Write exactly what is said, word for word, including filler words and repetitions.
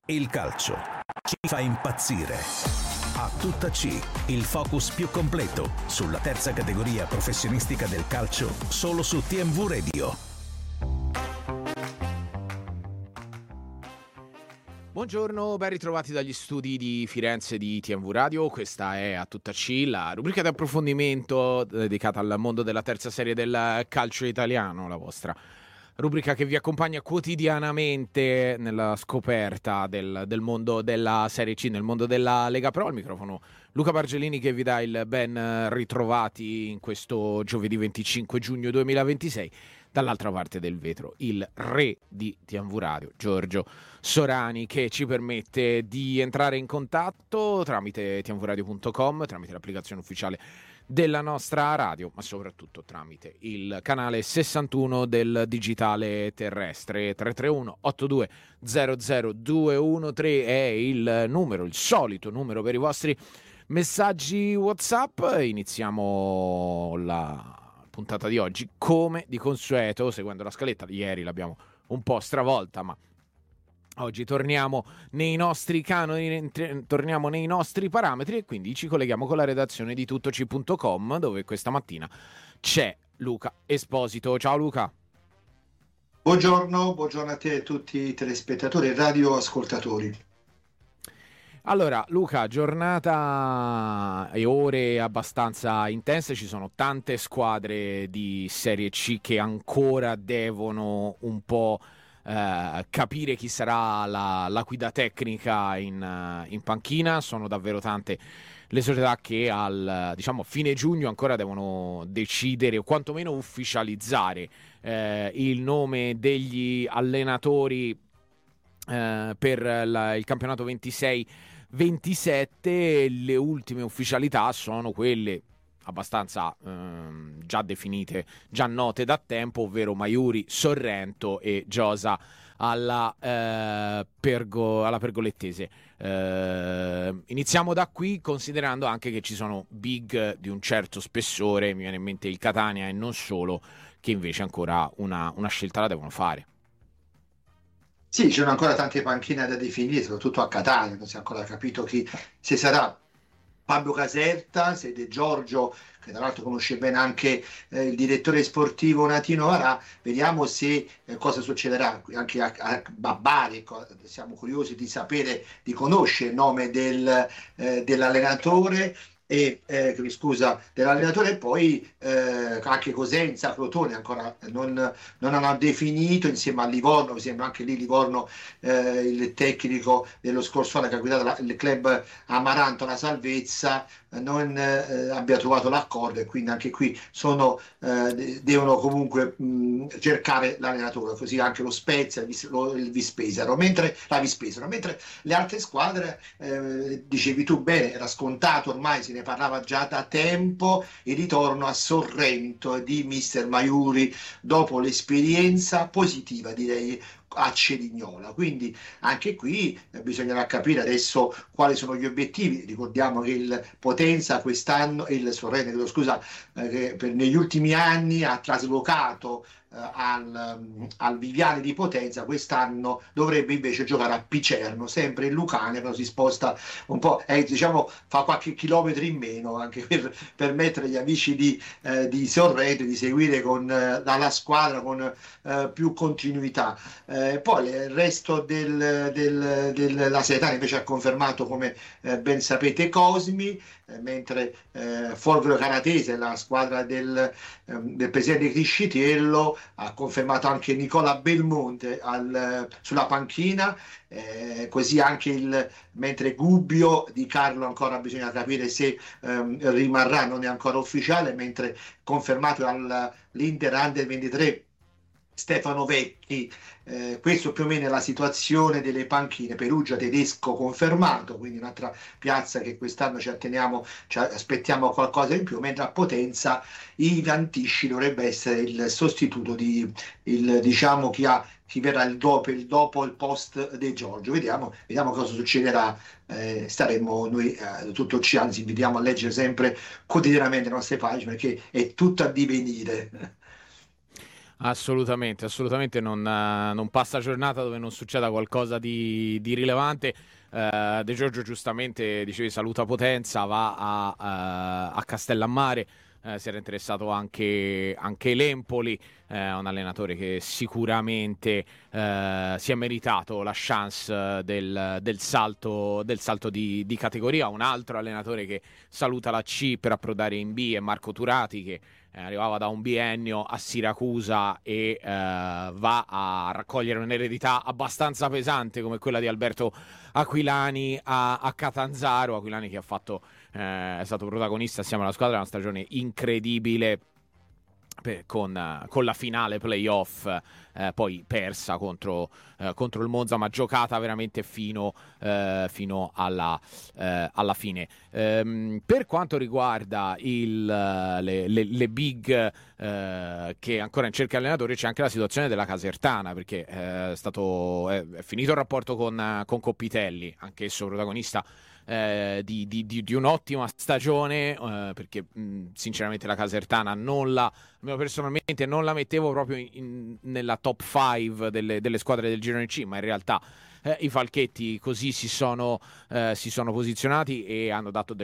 Il calcio ci fa impazzire. A tutta C, il focus più completo sulla terza categoria professionistica del calcio, solo su T M V Radio. Buongiorno, ben ritrovati dagli studi di Firenze di T M V Radio. Questa è A tutta C, la rubrica di approfondimento dedicata al mondo della terza serie del calcio italiano, la vostra rubrica che vi accompagna quotidianamente nella scoperta del, del mondo della Serie C, nel mondo della Lega Pro. Al microfono Luca Bargelini che vi dà il ben ritrovati in questo giovedì venticinque giugno duemilaventisei. Dall'altra parte del vetro il re di T M V Radio, Giorgio Sorani, che ci permette di entrare in contatto tramite t m v radio punto com, tramite l'applicazione ufficiale della nostra radio, ma soprattutto tramite il canale sessantuno del digitale terrestre. Tre tre uno otto due zero zero due uno tre è il numero, il solito numero per i vostri messaggi WhatsApp. Iniziamo la puntata di oggi come di consueto seguendo la scaletta. Ieri l'abbiamo un po' stravolta, ma oggi torniamo nei nostri canoni, torniamo nei nostri parametri e quindi ci colleghiamo con la redazione di tuttoci punto com, dove questa mattina c'è Luca Esposito. Ciao Luca. Buongiorno, buongiorno a te e a tutti i telespettatori e radioascoltatori. Allora Luca, giornata e ore abbastanza intense, ci sono tante squadre di Serie C che ancora devono un po' eh, capire chi sarà la, la guida tecnica in, in panchina. Sono davvero tante le società che al diciamo fine giugno ancora devono decidere o quantomeno ufficializzare eh, il nome degli allenatori eh, per la, il campionato ventisei ventisette. Le ultime ufficialità sono quelle abbastanza ehm, già definite, già note da tempo, ovvero Maiuri, Sorrento e Giosa alla, eh, Pergo, alla Pergolettese. Eh, iniziamo da qui, considerando anche che ci sono big di un certo spessore, mi viene in mente il Catania e non solo, che invece ancora una, una scelta la devono fare. Sì, ci sono ancora tante panchine da definire, soprattutto a Catania, non si è ancora capito chi, se sarà Fabio Caserta, se De Giorgio, che tra l'altro conosce bene anche eh, il direttore sportivo Natino Varà. Vediamo se eh, cosa succederà anche a, a, a Bari. Siamo curiosi di sapere, di conoscere il nome del, eh, dell'allenatore. E eh, scusa dell'allenatore, e poi eh, anche Cosenza, Crotone ancora non, non hanno definito, insieme a Livorno. Mi sembra anche lì Livorno, eh, il tecnico dello scorso anno che ha guidato la, il club Amaranto, la salvezza, non eh, abbia trovato l'accordo, e quindi anche qui sono eh, devono comunque mh, cercare l'allenatore, così anche lo Spezia, il, Vis, lo, il Vispesaro, mentre la Vispesaro, mentre le altre squadre, eh, dicevi tu bene, era scontato ormai, si ne parlava già da tempo, il ritorno a Sorrento di mister Maiuri dopo l'esperienza positiva, direi, a Cerignola. Quindi anche qui eh, bisognerà capire adesso quali sono gli obiettivi. Ricordiamo che il Potenza quest'anno, il Sorrento, scusa, eh, che per, negli ultimi anni ha traslocato eh, al, al Viviani di Potenza, quest'anno dovrebbe invece giocare a Picerno, sempre in Lucania, però si sposta un po', eh, diciamo fa qualche chilometro in meno, anche per permettere agli amici di, eh, di Sorrento di seguire con eh, la squadra con eh, più continuità. Eh, poi il resto del, del, della Salernitana invece ha confermato, come eh, ben sapete, Cosmi, eh, mentre eh, Folgore Canatese, la squadra del, eh, del presidente Criscitiello, ha confermato anche Nicola Belmonte al, sulla panchina. Eh, così anche il mentre Gubbio di Carlo ancora bisogna capire se ehm, rimarrà, non è ancora ufficiale, mentre confermato dall'Inter Under ventitré Stefano Vecchi. Eh, questo più o meno è la situazione delle panchine. Perugia tedesco confermato, quindi un'altra piazza che quest'anno ci atteniamo, ci aspettiamo qualcosa in più, mentre a Potenza Ivan Tisci dovrebbe essere il sostituto di il, diciamo chi ha chi verrà il dopo, il dopo il post De Giorgio. Vediamo, vediamo cosa succederà. Eh, staremo noi eh, tutto ci anzi invitiamo a leggere sempre quotidianamente le nostre pagine, perché è tutto a divenire. Assolutamente, assolutamente non, eh, non passa giornata dove non succeda qualcosa di, di rilevante. Eh, De Giorgio giustamente dicevi saluta Potenza, va a, eh, a Castellammare, eh, si era interessato anche, anche l'Empoli, eh, un allenatore che sicuramente eh, si è meritato la chance del, del salto, del salto di, di categoria. Un altro allenatore che saluta la C per approdare in B è Marco Turati, che eh, arrivava da un biennio a Siracusa e eh, va a raccogliere un'eredità abbastanza pesante come quella di Alberto Aquilani a, a Catanzaro. Aquilani che ha fatto, eh, è stato protagonista assieme alla squadra, una stagione incredibile, Con, con la finale playoff eh, poi persa contro, eh, contro il Monza, ma giocata veramente fino, eh, fino alla, eh, alla fine. Ehm, per quanto riguarda il, le, le, le big eh, che ancora in cerca allenatori, c'è anche la situazione della Casertana, perché eh, è, stato, è, è finito il rapporto con, con Coppitelli, anch'esso protagonista Eh, di, di, di, di un'ottima stagione, eh, perché mh, sinceramente la Casertana non la, personalmente non la mettevo proprio in, in, nella top cinque delle, delle squadre del girone C, ma in realtà eh, i Falchetti così si sono, eh, si sono posizionati e hanno dato del